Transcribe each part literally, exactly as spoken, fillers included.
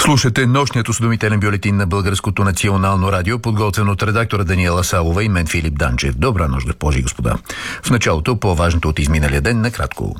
Слушате нощният осведомителен бюлетин на Българското национално радио, подготвен от редактора Даниела Савова и мен Филип Данчев. Добра нощ, госпожи и господа. В началото по-важното от изминалия ден накратко.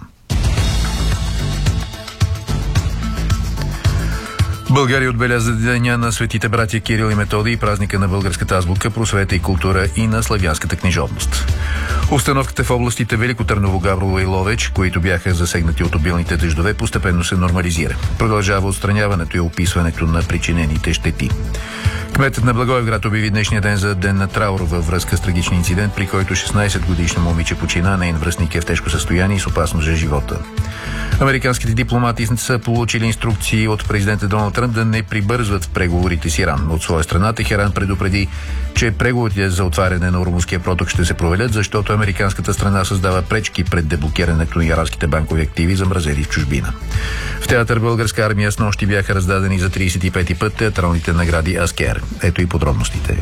България отбеляза деня на светите братя Кирил и Методий и празника на българската азбука, просвета и култура и на славянската книжовност. Обстановката в областите Велико Търново, Габрово и Ловеч, които бяха засегнати от обилните дъждове, постепенно се нормализира. Продължава отстраняването и описването на причинените щети. Кметът на Благоевград обяви днешния ден за ден на траур във връзка с трагичен инцидент, при който шестнайсетгодишно момиче почина, нейн връстник е в тежко състояние и с опасност за живота. Американските дипломати са получили инструкции от президента Доналд Тръмп да не прибързват в преговорите с Иран. От своя страна Техеран предупреди, че преговорите за отваряне на Ормузския проток ще се проведат, защото американската страна създава пречки пред деблокирането на иранските банкови активи, замразени в чужбина. В театър Българска армия с нощи бяха раздадени за трийсет и пети път театралните награди Аскер. Ето и подробностите.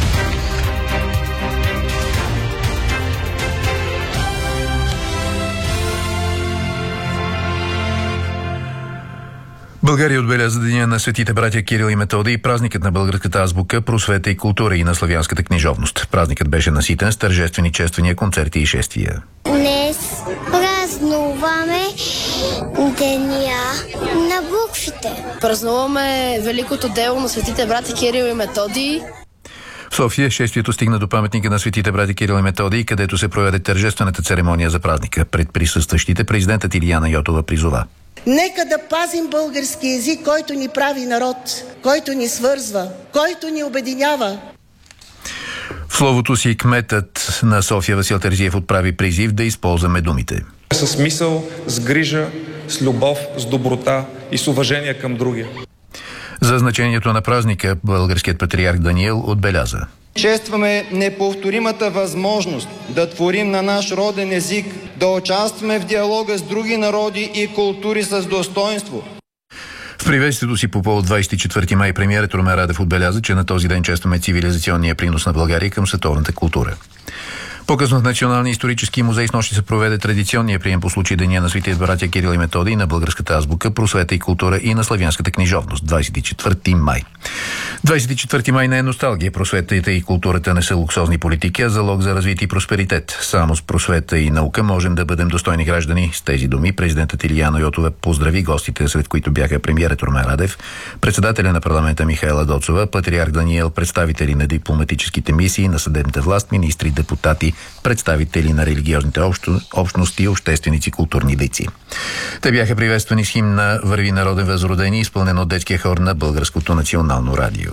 България отбеляза деня на светите братя Кирил и Методий и празникът на българската азбука, просвета и култура и на славянската книжовност. Празникът беше наситен с тържествени чествания, концерти и шествия. Днес празнуваме деня на буквите. Празнуваме великото дело на светите братя Кирил и Методий. В София шествието стигна до паметника на светите братя Кирил и Методий, където се проведе тържествената церемония за празника. Пред присъстващите президентът Илияна Йотова призова: нека да пазим български език, който ни прави народ, който ни свързва, който ни обединява. В словото си кметът на София Васил Терзиев отправи призив да използваме думите с мисъл, с грижа, с любов, с доброта и с уважение към другия. За значението на празника българският патриарх Даниел отбеляза: честваме неповторимата възможност да творим на наш роден език, да участваме в диалога с други народи и култури с достоинство. В приветствието си по повод двайсет и четвърти май премиерът Румен Радев отбеляза, че на този ден честваме цивилизационния принос на България към световната култура. По-късно в Националния исторически музей с нощи се проведе традиционния прием по случай деня на светите братя Кирил и Методий, на българската азбука, просвета и култура и на славянската книжовност. двайсет и четвърти май. двайсет и четвърти май не е носталгия. Просветата и културата не са луксозни политики, а залог за развитие и просперитет. Само с просвета и наука можем да бъдем достойни граждани. С тези думи президентът Илияна Йотова поздрави гостите, сред които бяха премиерът Румен Радев, председателя на парламента Михаела Доцова, патриарх Даниел, представители на дипломатическите мисии, на съдебната власт, министри, депутати, представители на религиозните общности, общественици, културни дейци. Те бяха приветствани с химна "Върви народен възродени", изпълнен от детския хор на Българското национално радио.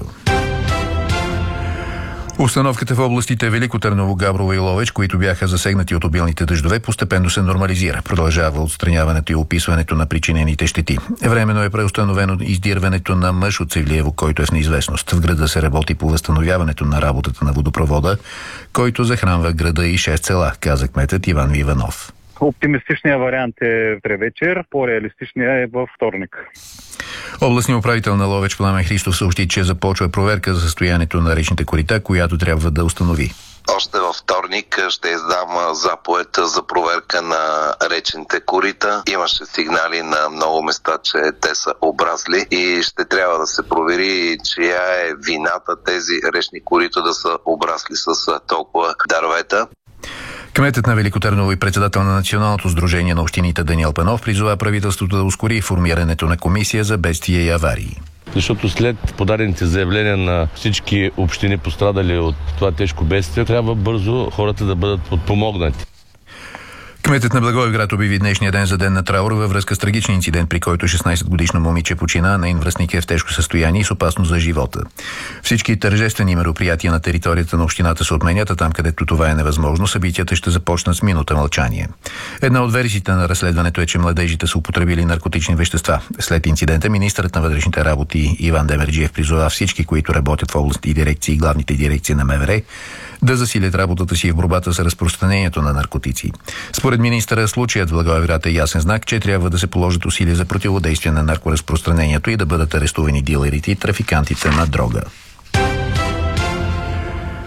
Обстановката в областите Велико Търново, Габрово и Ловеч, които бяха засегнати от обилните дъждове, постепенно се нормализира. Продължава отстраняването и описването на причинените щети. Временно е преустановено издирването на мъж от Севлиево, който е в неизвестност. В града се работи по възстановяването на работата на водопровода, който захранва града и шест села, каза кметът Иван Иванов. Оптимистичният вариант е утре вечер, по-реалистичният е във вторник. Областният управител на Ловеч Пламен Христов съобщи, че започва проверка за състоянието на речните корита, която трябва да установи. Още във вторник ще издам заповед за проверка на речните корита. Имаше сигнали на много места, че те са обрасли и ще трябва да се провери чия е вината тези речни корита да са обрасли с толкова дървета. Кметът на Велико Търново и председател на Националното сдружение на общините Даниел Панов призова правителството да ускори формирането на комисия за бедствия и аварии. Защото след подадените заявления на всички общини, пострадали от това тежко бедствие, трябва бързо хората да бъдат подпомогнати. Кметът на Благоевград обяви днешния ден за ден на траур във връзка с трагичен инцидент, при който шестнайсетгодишно момиче почина, нейн връстник е в тежко състояние и с опасност за живота. Всички тържествени мероприятия на територията на общината се отменят, а там, където това е невъзможно, събитията ще започнат с минута мълчание. Една от версиите на разследването е, че младежите са употребили наркотични вещества. След инцидента министърът на вътрешните работи Иван Демерджиев призова всички, които работят в областни дирекции и главните дирекции на МВР, да засилят работата си в борбата с разпространението на наркотици. Според министъра, случаят в Благоевград е ясен знак, че трябва да се положат усилия за противодействие на наркоразпространението и да бъдат арестувани дилерите и трафикантите на дрога.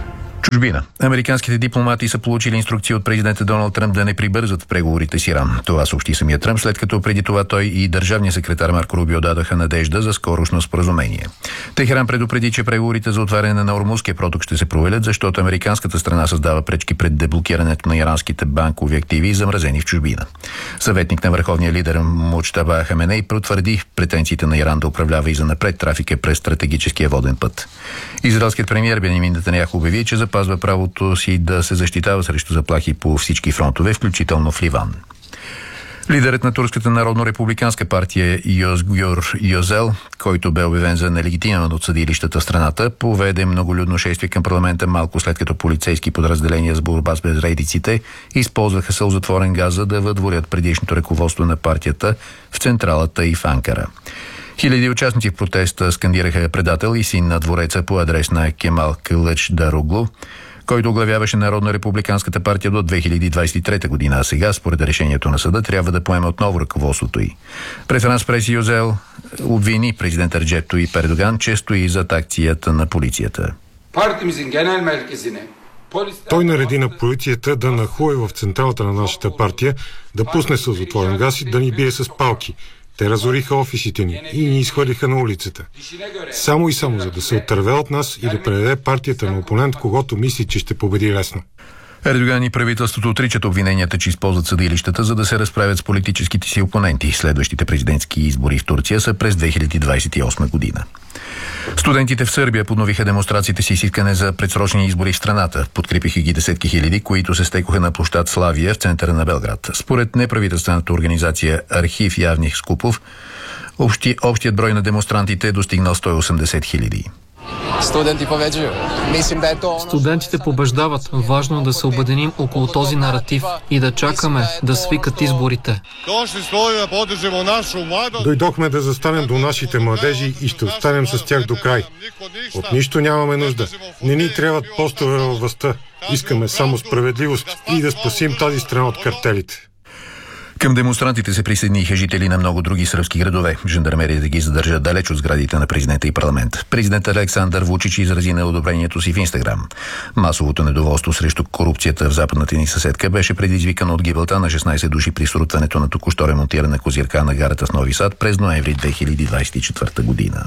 Чужбина. Американските дипломати са получили инструкции от президента Доналд Тръмп да не прибързат в преговорите с Иран. Това съобщи самия Тръмп, след като преди това той и държавният секретар Марко Рубио дадаха надежда за скорошно споразумение. Техеран предупреди, че преговорите за отваряне на Ормузския проток ще се провалят, защото американската страна създава пречки пред деблокирането на иранските банкови активи, замразени в чужбина. Съветник на върховния лидер Муджтаба Хаменей потвърди претенциите на Иран да управлява и занапред трафика през стратегическия воден път. Израелският премиер Бенямин Нетаняху обяви, че запазва правото си да се защитава срещу заплахи по всички фронтове, включително в Ливан. Лидерът на Турската народно-републиканска партия Йозгюр Йозел, който бе обявен за нелегитимен от съдилищата в страната, поведе многолюдно шествие към парламента малко след като полицейски подразделения с борба с безредиците използваха сълзотворен газ, за да въдворят предишното ръководство на партията в централата и в Анкара. Хиляди участници в протеста скандираха предател и син на двореца по адрес на Кемал Кълъчдароглу, който оглавяваше Народно-републиканската партия до две хиляди двадесет и трета година, а сега, според решението на съда, трябва да поеме отново ръководството й. Пред Франс Прес Йозел обвини президента Реджеп Тайип Ердоган, че стои зад акцията на полицията. Той нареди на полицията да нахлуе в централата на нашата партия, да пусне сълзотворен газ и да ни бие с палки. Те разориха офисите ни и ни изхвърлиха на улицата. Само и само за да се отърве от нас и да предаде партията на опонент, когото мисли, че ще победи лесно. Ердоган и правителството отричат обвиненията, че използват съдилищата, за да се разправят с политическите си опоненти. Следващите президентски избори в Турция са през две хиляди двадесет и осма година. Студентите в Сърбия подновиха демонстрациите си с искане за предсрочни избори в страната. Подкрепиха ги десетки хиляди, които се стекоха на площад Славия в центъра на Белград. Според неправителствената организация Архив Явних Скупов, общи, общият брой на демонстрантите е достигнал сто и осемдесет хиляди. Студентите побеждават. Важно е да се обединим около този наратив и да чакаме да свикат изборите. Дойдохме да застанем до нашите младежи и ще останем с тях до край. От нищо нямаме нужда. Не ни трябват постове във властта. Искаме само справедливост и да спасим тази страна от картелите. Към демонстрантите се присъединиха жители на много други сръбски градове. Жандармерията ги задържа далеч от сградите на президента и парламент. Президентът Александър Вучич изрази неодобрението си в Инстаграм. Масовото недоволство срещу корупцията в западната ни съседка беше предизвикано от гибелта на шестнадесет души при срутването на току-що ремонтирана козирка на гарата в Нови Сад през ноември две хиляди двадесет и четвърта година.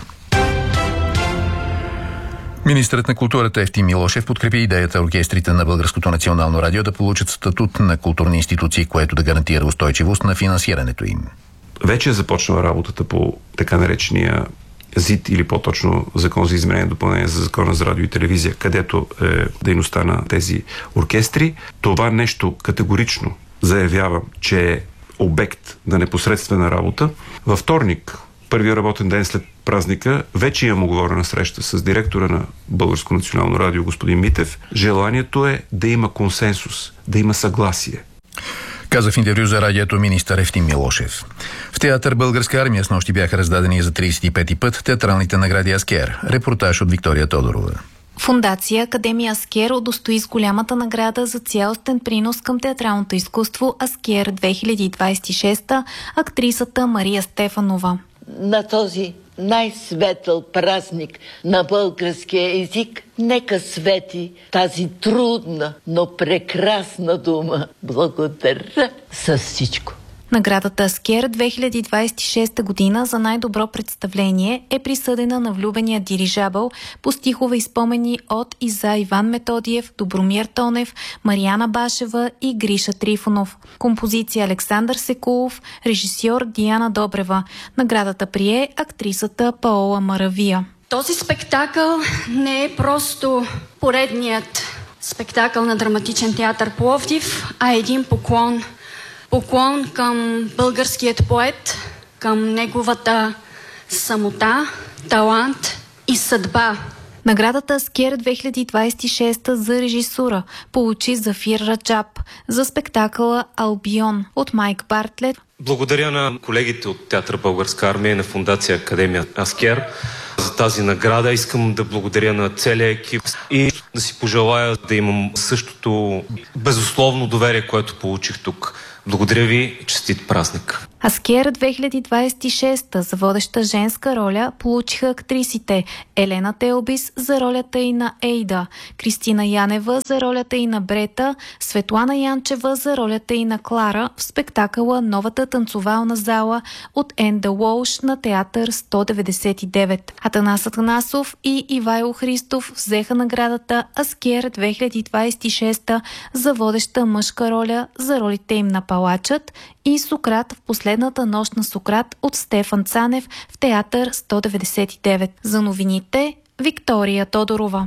Министърът на културата Евтим Милошев подкрепи идеята оркестрите на Българското национално радио да получат статут на културни институции, което да гарантира устойчивост на финансирането им. Вече е започнала работата по така наречения ЗИД или по-точно Закон за изменение и допълнение за Закона за радио и телевизия, където е дейността на тези оркестри. Това нещо категорично заявявам, че е обект на непосредствена работа. Във вторник, първия работен ден след празника, вече имам оговорена среща с директора на Българско национално радио господин Митев. Желанието е да има консенсус, да има съгласие. Каза в интервю за радиото министър Евтим Милошев. В театър Българска армия снощи бяха раздадени за тридесет и пети път театралните награди Аскер. Репортаж от Виктория Тодорова. Фондация Академия Аскер удостои с голямата награда за цялостен принос към театралното изкуство Аскер две хиляди двадесет и шеста актрисата Мария Стефанова. На този най-светъл празник на българския език, нека свети тази трудна, но прекрасна дума. Благодаря за всичко. Наградата Аскер две хиляди двадесет и шеста година за най-добро представление е присъдена на влюбения дирижабъл по стихове и спомени от и за Иван Методиев, Добромир Тонев, Мариана Башева и Гриша Трифонов. Композиция Александър Секулов, режисьор Диана Добрева. Наградата прие актрисата Паола Маравия. Този спектакъл не е просто поредният спектакъл на Драматичен театър Пловдив, а един поклон. Поклон към българският поет, към неговата самота, талант и съдба. Наградата Аскер две хиляди двадесет и шеста за режисура получи Зафир Раджаб за спектакъла Албион от Майк Бартлет. Благодаря на колегите от театър Българска армия и на Фондация Академия Аскер за тази награда. Искам да благодаря на целия екип и да си пожелая да имам същото безусловно доверие, което получих тук. Благодаря ви и честит празник. Аскер две хиляди двадесет и шеста за водеща женска роля получиха актрисите Елена Телбис за ролята и на Ейда, Кристина Янева за ролята и на Брета, Светлана Янчева за ролята и на Клара в спектакъла Новата танцовална зала от Енда Уолш на театър сто деветдесет и девет. Атанас Атанасов и Ивайло Христов взеха наградата Аскер две хиляди двадесет и шеста за водеща мъжка роля за ролите им на Палачът и Сократ в Последната нощ на Сократ от Стефан Цанев в театър сто деветдесет и девет. За новините Виктория Тодорова.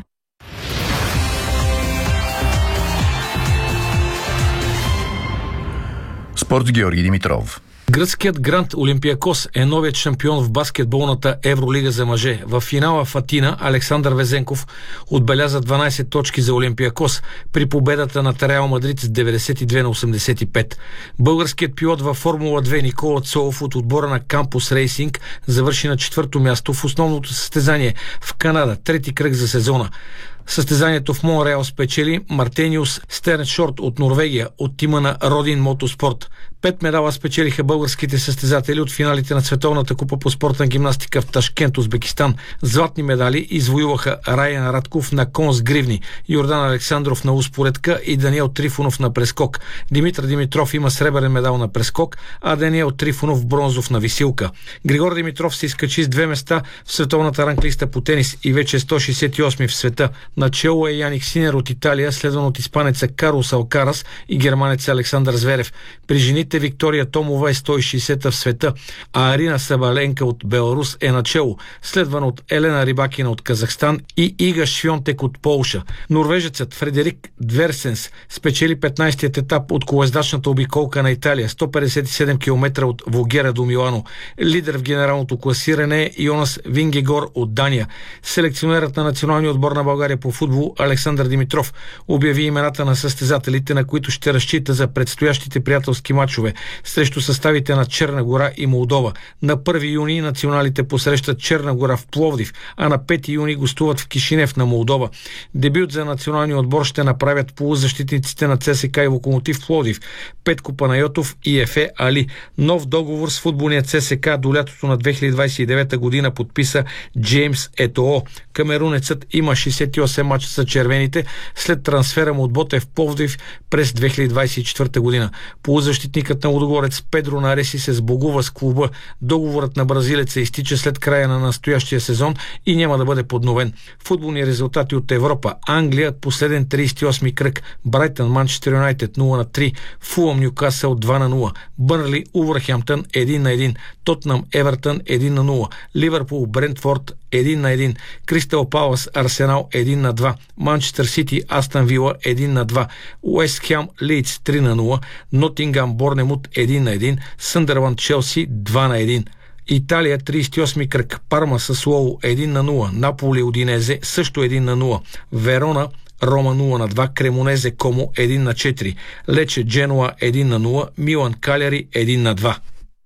Спорт с Георги Димитров. Гръцкият Гранд Олимпиакос е новият шампион в баскетболната Евролига за мъже. В финала в Атина Александър Везенков отбеляза дванадесет точки за Олимпиакос при победата над Реал Мадрид с деветдесет и две на осемдесет и пет. Българският пилот във Формула две Никола Цолов от отбора на Кампус Рейсинг завърши на четвърто място в основното състезание в Канада, трети кръг за сезона. Състезанието в Монреал спечели Мартениус Стерншорт от Норвегия от тима на Родин Мотоспорт. Пет медала спечелиха българските състезатели от финалите на Световната купа по спортна гимнастика в Ташкент, Узбекистан. Златни медали извоюваха Райан Радков на кон с гривни, Йордан Александров на успоредка и Даниел Трифонов на прескок. Димитър Димитров има сребърен медал на прескок, а Даниел Трифонов бронзов на висилка. Григор Димитров се изкачи с две места в световната ранглиста по тенис и вече е сто шестдесет и осми в света. Начело е Яник Синер от Италия, следван от испанеца Карлос Алкарас и германеца Александър Зверев. При жените Виктория Томова е сто и шестдесета в света, а Арина Сабаленка от Беларус е начело, следван от Елена Рибакина от Казахстан и Ига Швионтек от Полша. Норвежецът Фредерик Дверсенс спечели петнадесетият етап от колоездачната обиколка на Италия, сто петдесет и седем километра от Вогера до Милано. Лидер в генералното класиране е Йонас Вингегор от Дания. Селекционерът на националния отбор на България по футбол Александър Димитров обяви имената на състезателите, на които ще разчита за предстоящите приятелски мачове срещу съставите на Черна гора и Молдова. На първи юни националите посрещат Черна гора в Пловдив, а на пети юни гостуват в Кишинев на Молдова. Дебют за националния отбор ще направят полузащитниците на ЦСКА и Локомотив Пловдив Петко Панайотов и Ефе Али. Нов договор с футболния ЦСКА до лятото на две хиляди двадесет и девета година подписа Джеймс Етоо. Камерунецът има шестдесет и осем мача за червените след трансфера му от Ботев Пловдив през две хиляди двадесет и четвърта година. Полузащитникът на Лудогорец Педро Нареси се сбогува с клуба. Договорът на бразилеца изтича след края на настоящия сезон и няма да бъде подновен. Футболни резултати от Европа. Англия последен тридесет и осми кръг. Брайтън Манчестър Юнайтед нула на три. Фулъм Нюкасъл два на нула. Бърнли Увърхемптън едно на едно. Тотнъм Евертън едно на нула. Ливърпул Брентфорд едно на едно. Кристал Палас Арсенал едно на два. Манчестър Сити Астън Вила едно на два. Уест Хем Лийдс три на нула. Нотингам Борнемут едно на едно. Съндърланд Челси два на едно. Италия тридесет и осми кръг. Парма Сасуоло едно на нула. Наполи Удинезе също едно на нула. Верона Рома нула на два. Кремонезе Комо едно на четири. Лече Дженуа едно на нула. Милан Каляри едно на два.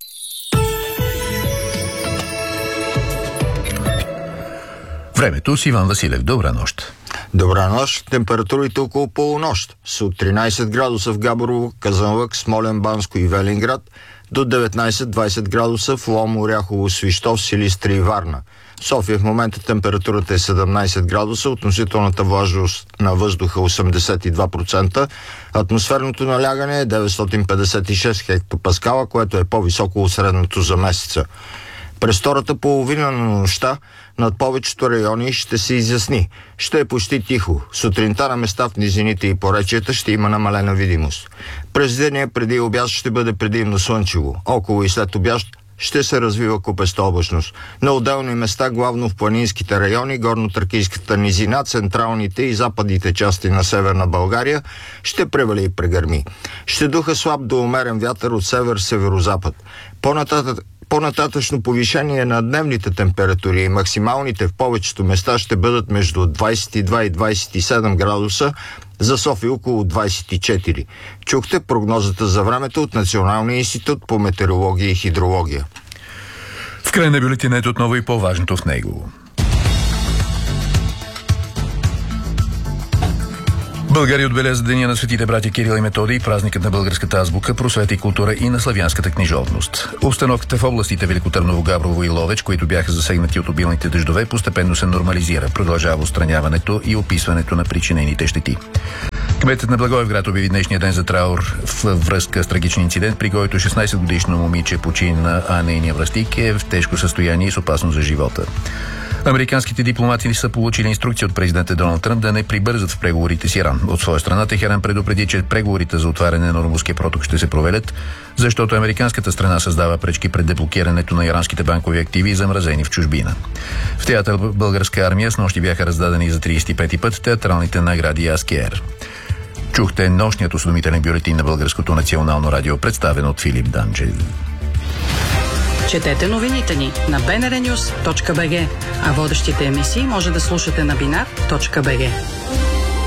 Времето с Иван Василев. Добра нощ. Добра нощ. Температурите около полунощ са от тринадесет градуса в Габрово, Казанлък, Смолян, Банско и Велинград, до деветнадесет-двадесет градуса в Лом, Оряхово, Свищов, Силистра и Варна. В София в момента температурата е седемнадесет градуса, относителната влажност на въздуха осемдесет и два процента, атмосферното налягане е деветстотин петдесет и шест хектопаскала, което е по-високо от средното за месеца. През втората половина на нощта над повечето райони ще се изясни. Ще е почти тихо. Сутринта на места в низините и поречията ще има намалена видимост. През деня преди обяд ще бъде предимно слънчево. Около и след обяд ще се развива купеста облачност. На отделни места, главно в планинските райони, горно-тракийската низина, централните и западните части на Северна България, ще превали и прегърми. Ще духа слаб до умерен вятър от север-северозапад. По-нататък По-нататъчно повишение на дневните температури и максималните в повечето места ще бъдат между двадесет и два и двадесет и седем градуса, за София около двадесет и четири. Чухте прогнозата за времето от Националния институт по метеорология и хидрология. В край на бюлетинът отново и по-важното в него. България отбеляза Деня на светите братя Кирил и Методий, празникът на българската азбука, просвета и култура и на славянската книжовност. Обстановката в областите Велико Търново, Габрово и Ловеч, които бяха засегнати от обилните дъждове, постепенно се нормализира. Продължава отстраняването и описването на причинените щети. Кметът на Благоевград обяви днешния ден за траур в връзка с трагичен инцидент, при който шестнайсетгодишно момиче почина, а нейният връстник е в тежко състояние и с опасност за живота. Американските дипломати са получили инструкция от президента Доналд Тръмп да не прибързат в преговорите с Иран. От своя страна Техеран предупреди, че преговорите за отваряне на Ормузския проток ще се проведат, защото американската страна създава пречки пред деблокирането на иранските банкови активи, замразени в чужбина. В театър Българска армия с нощи бяха раздадени за трийсет и пети път театралните награди Аскер. Чухте нощният осведомителен бюлетин на Българското национално радио, представен от Филип Данчев. Четете новините ни на би ен ар нюс точка би джи, а водещите емисии може да слушате на бинар точка би джи.